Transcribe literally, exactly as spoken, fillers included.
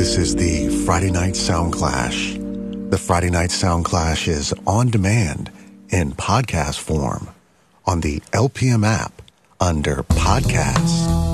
This is the Friday Night Sound Clash. The Friday Night Sound Clash is on demand in podcast form on the L P M app under podcasts.